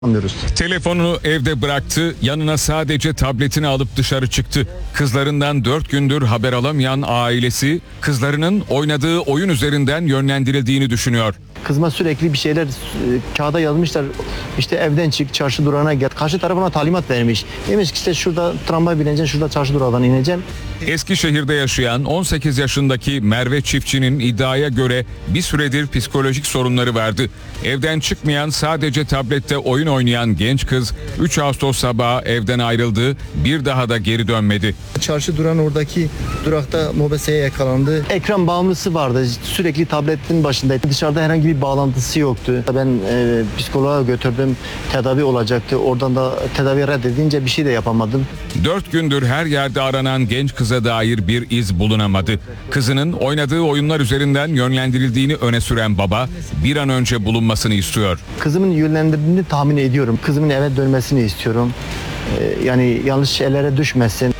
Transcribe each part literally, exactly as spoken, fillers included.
anlıyoruz. Telefonunu evde bıraktı, yanına sadece tabletini alıp dışarı çıktı. Kızlarından dört gündür haber alamayan ailesi, kızlarının oynadığı oyun üzerinden yönlendirildiğini düşünüyor. Kızıma sürekli bir şeyler e, kağıda yazmışlar. İşte evden çık, çarşı durağına gel. Karşı taraf ona talimat vermiş. Demiş ki işte şurada tramvay bineceksin, şurada çarşı durağından ineceksin. Eskişehir'de yaşayan on sekiz yaşındaki Merve Çiftçi'nin iddiaya göre bir süredir psikolojik sorunları vardı. Evden çıkmayan, sadece tablette oyun oynayan genç kız üç Ağustos sabahı evden ayrıldı, bir daha da geri dönmedi. Çarşı duran oradaki durakta mobeseye yakalandı. Ekran bağımlısı vardı. Sürekli tabletin başındaydı. Dışarıda herhangi bir bağlantısı yoktu. Ben e, psikoloğa götürdüm. Tedavi olacaktı. Oradan da tedavi reddedince bir şey de yapamadım. Dört gündür her yerde aranan genç kıza dair bir iz bulunamadı. Kızının oynadığı oyunlar üzerinden yönlendirildiğini öne süren baba bir an önce bulunmasını istiyor. Kızımın yönlendirdiğini tahmin ediyorum. Kızımın eve dönmesini istiyorum. E, yani yanlış şeylere düşmesin.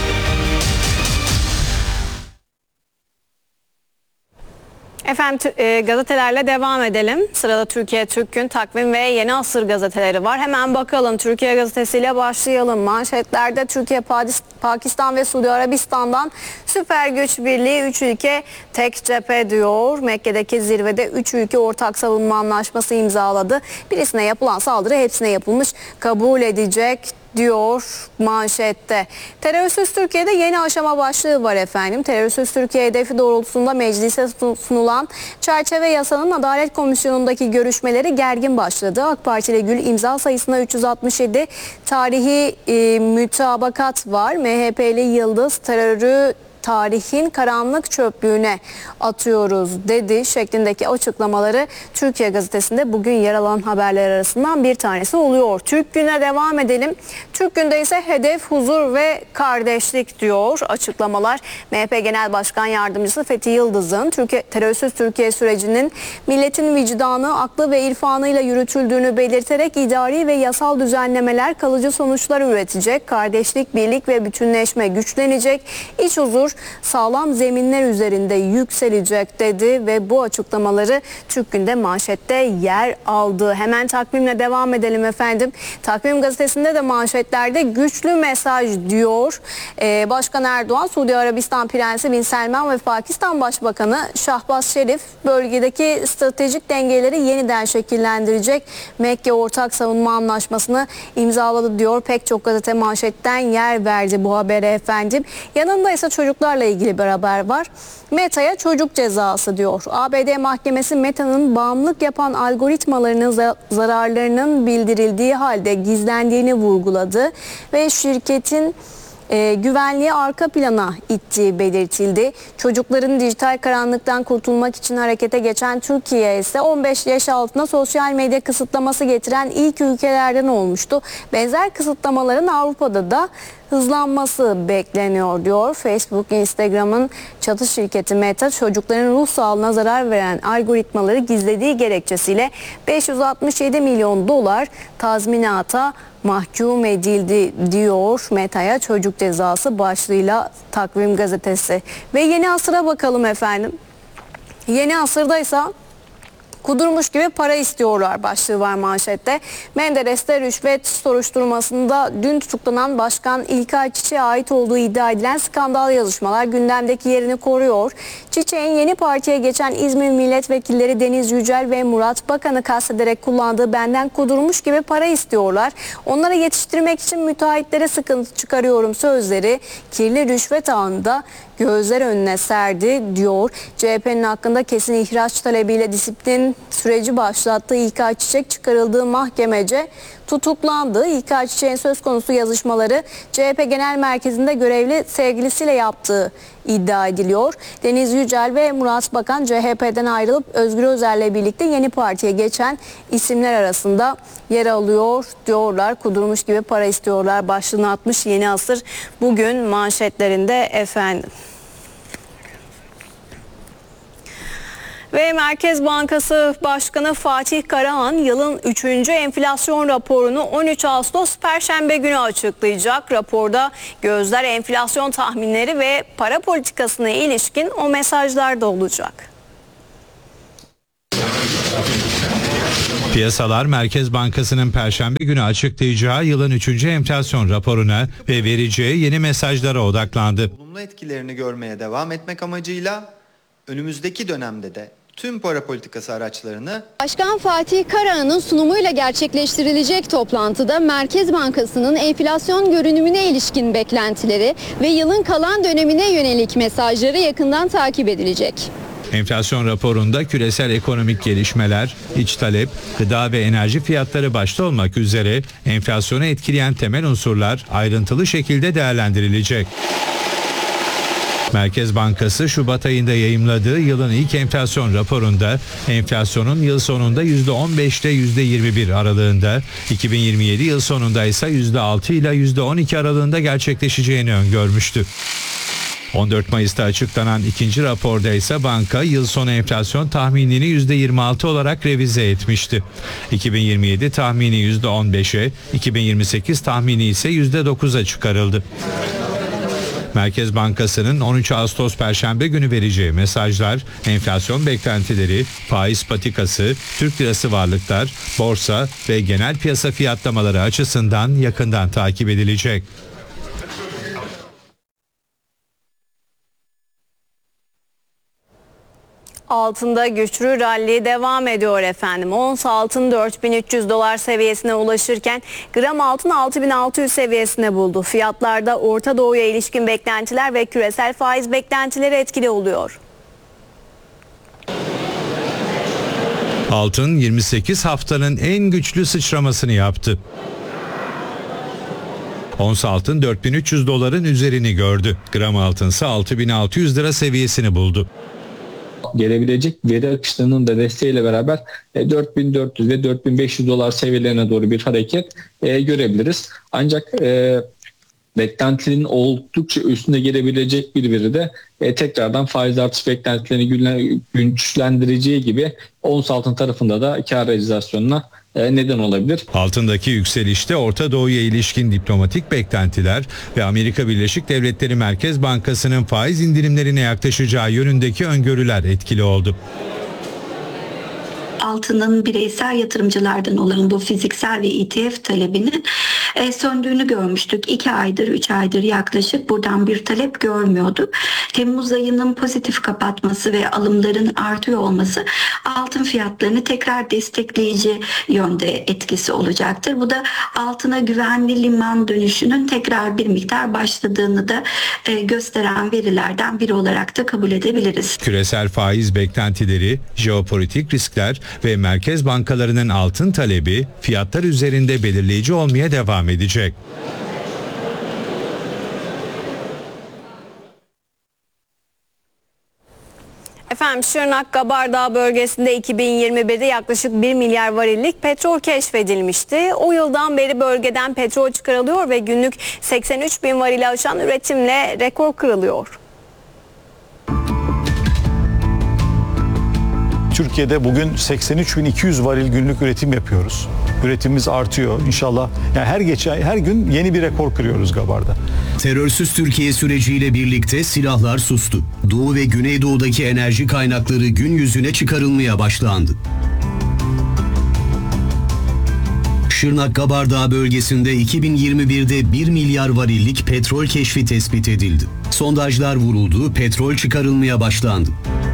Efendim e, gazetelerle devam edelim. Sırada Türkiye, Türk Gün, Takvim ve Yeni Asır gazeteleri var. Hemen bakalım, Türkiye gazetesiyle başlayalım. Manşetlerde Türkiye, Pakistan ve Suudi Arabistan'dan süper güç birliği, üç ülke tek cephe diyor. Mekke'deki zirvede üç ülke ortak savunma anlaşması imzaladı. Birisine yapılan saldırı hepsine yapılmış kabul edecek diyor manşette. Terörsüz Türkiye'de yeni aşama başlığı var efendim. Terörsüz Türkiye hedefi doğrultusunda meclise sunulan çerçeve yasanın Adalet Komisyonu'ndaki görüşmeleri gergin başladı. AK Partili Gül imza sayısına üç yüz altmış yedi tarihi e, mütabakat var. M H P'li Yıldız terörü tarihin karanlık çöplüğüne atıyoruz dedi şeklindeki açıklamaları Türkiye Gazetesi'nde bugün yer alan haberler arasından bir tanesi oluyor. Türk Gün'e devam edelim. Türk Gün'de ise hedef huzur ve kardeşlik diyor açıklamalar. M H P Genel Başkan Yardımcısı Fethi Yıldız'ın Türkiye, terörsüz Türkiye sürecinin milletin vicdanı, aklı ve irfanıyla yürütüldüğünü belirterek idari ve yasal düzenlemeler kalıcı sonuçlar üretecek. Kardeşlik, birlik ve bütünleşme güçlenecek. İç huzur sağlam zeminler üzerinde yükselecek dedi ve bu açıklamaları Türk Gün'de manşette yer aldı. Hemen takvimle devam edelim efendim. Takvim gazetesinde de manşetlerde güçlü mesaj diyor. Ee, Başkan Erdoğan, Suudi Arabistan Prensi Bin Selman ve Pakistan Başbakanı Şahbaz Şerif bölgedeki stratejik dengeleri yeniden şekillendirecek Mekke Ortak Savunma Anlaşması'nı imzaladı diyor. Pek çok gazete manşetten yer verdi bu habere efendim. Yanında ise çocuklarla ilgili bir haber var. Meta'ya çocuk cezası diyor. A B D Mahkemesi Meta'nın bağımlılık yapan algoritmalarının zararlarının bildirildiği halde gizlendiğini vurguladı ve şirketin E, güvenliği arka plana ittiği belirtildi. Çocukların dijital karanlıktan kurtulmak için harekete geçen Türkiye ise on beş yaş altına sosyal medya kısıtlaması getiren ilk ülkelerden olmuştu. Benzer kısıtlamaların Avrupa'da da hızlanması bekleniyor diyor. Facebook, Instagram'ın çatı şirketi Meta çocukların ruh sağlığına zarar veren algoritmaları gizlediği gerekçesiyle beş yüz altmış yedi milyon dolar tazminata mahkum edildi diyor. Meta'ya çocuk cezası başlığıyla Takvim gazetesi. Ve Yeni Asır'a bakalım efendim. Yeni Asır'daysa kudurmuş gibi para istiyorlar başlığı var manşette. Menderes'te rüşvet soruşturmasında dün tutuklanan Başkan İlkay Çiçek'e ait olduğu iddia edilen skandal yazışmalar gündemdeki yerini koruyor. Çiçek'in yeni partiye geçen İzmir milletvekilleri Deniz Yücel ve Murat Bakan'ı kastederek kullandığı "benden kudurmuş gibi para istiyorlar, onları yetiştirmek için müteahhitlere sıkıntı çıkarıyorum" sözleri kirli rüşvet ağında gözler önüne serdi diyor. C H P'nin hakkında kesin ihraç talebiyle disiplin süreci başlattığı İlkay Çiçek çıkarıldığı mahkemece tutuklandı. İlkay Çiçek'in söz konusu yazışmaları C H P Genel Merkezi'nde görevli sevgilisiyle yaptığı iddia ediliyor. Deniz Yücel ve Murat Bakan C H P'den ayrılıp Özgür Özel'le birlikte yeni partiye geçen isimler arasında yer alıyor diyorlar. Kudurmuş gibi para istiyorlar başlığını atmış Yeni Asır bugün manşetlerinde efendim. Ve Merkez Bankası Başkanı Fatih Karahan yılın üçüncü enflasyon raporunu on üç Ağustos Perşembe günü açıklayacak. Raporda gözler enflasyon tahminleri ve para politikasına ilişkin o mesajlar da olacak. Piyasalar Merkez Bankası'nın Perşembe günü açıklayacağı yılın üçüncü enflasyon raporuna ve vereceği yeni mesajlara odaklandı. Olumlu etkilerini görmeye devam etmek amacıyla önümüzdeki dönemde de tüm para politikası araçlarını Başkan Fatih Karahan'ın sunumuyla gerçekleştirilecek toplantıda Merkez Bankası'nın enflasyon görünümüne ilişkin beklentileri ve yılın kalan dönemine yönelik mesajları yakından takip edilecek. Enflasyon raporunda küresel ekonomik gelişmeler, iç talep, gıda ve enerji fiyatları başta olmak üzere enflasyonu etkileyen temel unsurlar ayrıntılı şekilde değerlendirilecek. Merkez Bankası Şubat ayında yayımladığı yılın ilk enflasyon raporunda enflasyonun yıl sonunda yüzde on beş ile yüzde yirmi bir aralığında, iki bin yirmi yedi yıl sonunda ise yüzde altı ile yüzde on iki aralığında gerçekleşeceğini öngörmüştü. on dört Mayıs'ta açıklanan ikinci raporda ise banka yıl sonu enflasyon tahminini yüzde yirmi altı olarak revize etmişti. iki bin yirmi yedi tahmini yüzde on beşe, iki bin yirmi sekiz tahmini ise yüzde dokuza çıkarıldı. Merkez Bankası'nın on üç Ağustos Perşembe günü vereceği mesajlar, enflasyon beklentileri, faiz patikası, Türk lirası varlıklar, borsa ve genel piyasa fiyatlamaları açısından yakından takip edilecek. Altında güçlü ralli devam ediyor efendim. Ons altın dört bin üç yüz dolar seviyesine ulaşırken gram altın altı bin altı yüz seviyesine buldu. Fiyatlarda Orta Doğu'ya ilişkin beklentiler ve küresel faiz beklentileri etkili oluyor. Altın yirmi sekiz haftanın en güçlü sıçramasını yaptı. Ons altın dört bin üç yüz doların üzerini gördü. Gram altınsa altı bin altı yüz lira seviyesini buldu. Gelebilecek veri akışlarının da desteğiyle beraber dört bin dört yüz ve dört bin beş yüz dolar seviyelerine doğru bir hareket e, görebiliriz. Ancak e, beklentinin oldukça üstünde gelebilecek bir veri de e, tekrardan faiz artış beklentilerini güçlendireceği gibi ons altın tarafında da kar realizasyonuna e, neden olabilir. Altındaki yükselişte Orta Doğu'ya ilişkin diplomatik beklentiler ve Amerika Birleşik Devletleri Merkez Bankası'nın faiz indirimlerine yaklaşacağı yönündeki öngörüler etkili oldu. Altının bireysel yatırımcılardan olan bu fiziksel ve E T F talebinin e, söndüğünü görmüştük. iki aydır, üç aydır yaklaşık buradan bir talep görmüyorduk. Temmuz ayının pozitif kapatması ve alımların artıyor olması altın fiyatlarını tekrar destekleyici yönde etkisi olacaktır. Bu da altına güvenli liman dönüşünün tekrar bir miktar başladığını da e, gösteren verilerden biri olarak da kabul edebiliriz. Küresel faiz beklentileri, jeopolitik riskler ve merkez bankalarının altın talebi fiyatlar üzerinde belirleyici olmaya devam edecek. Efendim Şırnak Gabardağ bölgesinde iki bin yirmi birde yaklaşık bir milyar varillik petrol keşfedilmişti. O yıldan beri bölgeden petrol çıkarılıyor ve günlük seksen üç bin varili aşan üretimle rekor kırılıyor. Türkiye'de bugün seksen üç bin iki yüz varil günlük üretim yapıyoruz. Üretimimiz artıyor inşallah. Yani her geçen her gün yeni bir rekor kırıyoruz Gabar'da. Terörsüz Türkiye süreciyle birlikte silahlar sustu. Doğu ve Güneydoğu'daki enerji kaynakları gün yüzüne çıkarılmaya başlandı. Şırnak Gabardağ bölgesinde iki bin yirmi birde bir milyar varillik petrol keşfi tespit edildi. Sondajlar vuruldu, petrol çıkarılmaya başlandı.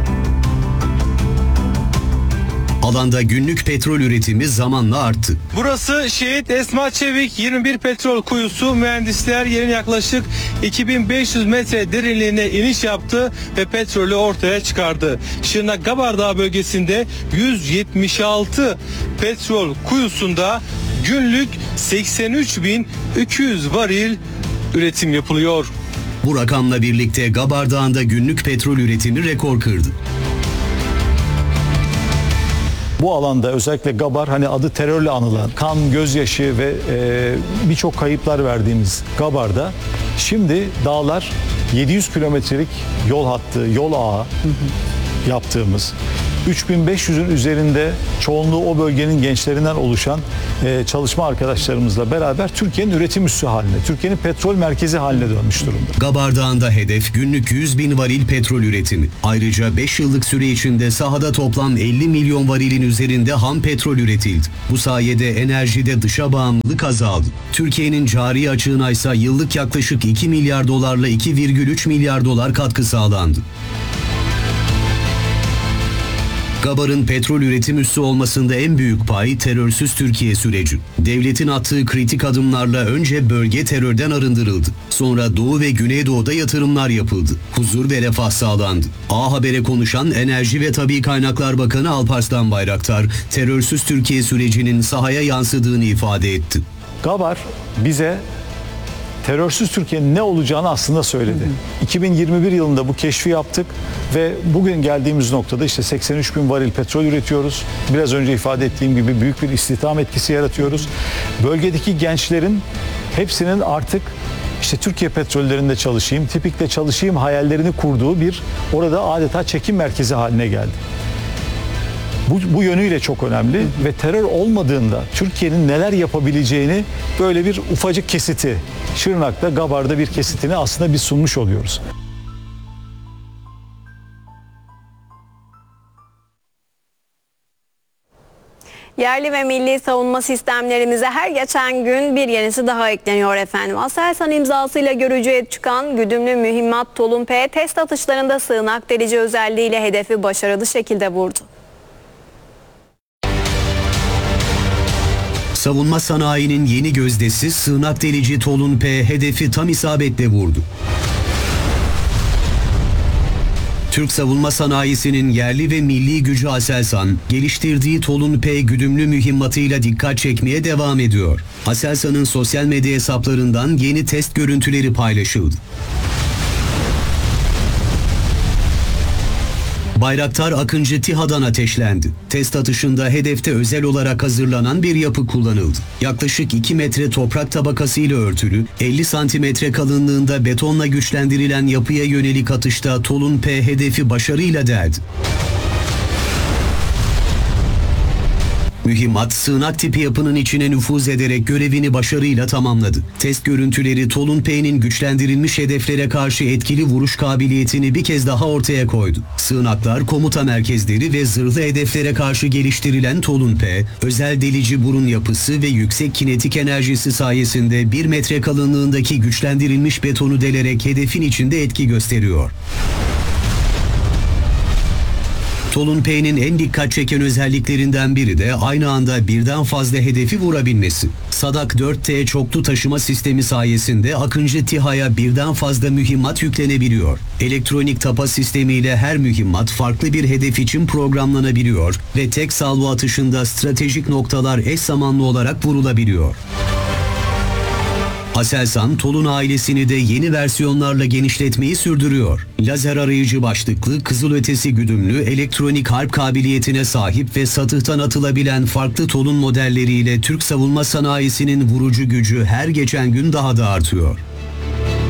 Alanda günlük petrol üretimi zamanla arttı. Burası Şehit Esma Çevik yirmi bir petrol kuyusu. Mühendisler yerin yaklaşık iki bin beş yüz metre derinliğine iniş yaptı ve petrolü ortaya çıkardı. Şırnak Gabardağ bölgesinde yüz yetmiş altı petrol kuyusunda günlük seksen üç bin iki yüz varil üretim yapılıyor. Bu rakamla birlikte Gabardağ'ın da günlük petrol üretimi rekor kırdı. Bu alanda özellikle Gabar hani adı terörle anılan, kan, gözyaşı ve e, birçok kayıplar verdiğimiz Gabar'da şimdi dağlar yedi yüz kilometrelik yol hattı, yol ağı yaptığımız üç bin beş yüzün üzerinde çoğunluğu o bölgenin gençlerinden oluşan e, çalışma arkadaşlarımızla beraber Türkiye'nin üretim üssü haline, Türkiye'nin petrol merkezi haline dönmüş durumda. Gabardağ'ında hedef günlük yüz bin varil petrol üretimi. Ayrıca beş yıllık süre içinde sahada toplam elli milyon varilin üzerinde ham petrol üretildi. Bu sayede enerjide dışa bağımlılık azaldı. Türkiye'nin cari açığına ise yıllık yaklaşık iki milyar dolarla iki virgül üç milyar dolar katkı sağlandı. Gabar'ın petrol üretim üssü olmasında en büyük pay terörsüz Türkiye süreci. Devletin attığı kritik adımlarla önce bölge terörden arındırıldı. Sonra Doğu ve Güneydoğu'da yatırımlar yapıldı. Huzur ve refah sağlandı. A Haber'e konuşan Enerji ve Tabii Kaynaklar Bakanı Alparslan Bayraktar, terörsüz Türkiye sürecinin sahaya yansıdığını ifade etti. Gabar bize terörsüz Türkiye'nin ne olacağını aslında söyledi. iki bin yirmi bir yılında bu keşfi yaptık ve bugün geldiğimiz noktada işte seksen üç bin varil petrol üretiyoruz. Biraz önce ifade ettiğim gibi büyük bir istihdam etkisi yaratıyoruz. Bölgedeki gençlerin hepsinin artık işte Türkiye petrollerinde çalışayım, Tipik'te çalışayım hayallerini kurduğu bir orada adeta çekim merkezi haline geldi. Bu, bu yönüyle çok önemli ve terör olmadığında Türkiye'nin neler yapabileceğini böyle bir ufacık kesiti, Şırnak'ta, Gabar'da bir kesitini aslında biz sunmuş oluyoruz. Yerli ve milli savunma sistemlerimize her geçen gün bir yenisi daha ekleniyor efendim. Aselsan imzasıyla görücüye çıkan güdümlü mühimmat Tolun P test atışlarında sığınak delici özelliğiyle hedefi başarılı şekilde vurdu. Savunma sanayinin yeni gözdesi sığınak delici Tolun P hedefi tam isabetle vurdu. Türk savunma sanayisinin yerli ve milli gücü Aselsan, geliştirdiği Tolun P güdümlü mühimmatıyla dikkat çekmeye devam ediyor. Aselsan'ın sosyal medya hesaplarından yeni test görüntüleri paylaşıldı. Bayraktar Akıncı TİHA'dan ateşlendi. Test atışında hedefte özel olarak hazırlanan bir yapı kullanıldı. Yaklaşık iki metre toprak tabakası ile örtülü, elli santimetre kalınlığında betonla güçlendirilen yapıya yönelik atışta Tolun P hedefi başarıyla deldi. Mühimmat sığınak tipi yapının içine nüfuz ederek görevini başarıyla tamamladı. Test görüntüleri Tolun P'nin güçlendirilmiş hedeflere karşı etkili vuruş kabiliyetini bir kez daha ortaya koydu. Sığınaklar, komuta merkezleri ve zırhlı hedeflere karşı geliştirilen Tolun P, özel delici burun yapısı ve yüksek kinetik enerjisi sayesinde bir metre kalınlığındaki güçlendirilmiş betonu delerek hedefin içinde etki gösteriyor. Tolun P'nin en dikkat çeken özelliklerinden biri de aynı anda birden fazla hedefi vurabilmesi. Sadak dört T çoklu taşıma sistemi sayesinde Akıncı TİHA'ya birden fazla mühimmat yüklenebiliyor. Elektronik tapa sistemiyle her mühimmat farklı bir hedef için programlanabiliyor ve tek salvo atışında stratejik noktalar eş zamanlı olarak vurulabiliyor. Aselsan, Tolun ailesini de yeni versiyonlarla genişletmeyi sürdürüyor. Lazer arayıcı başlıklı, kızılötesi güdümlü, elektronik harp kabiliyetine sahip ve satıhtan atılabilen farklı Tolun modelleriyle Türk savunma sanayisinin vurucu gücü her geçen gün daha da artıyor.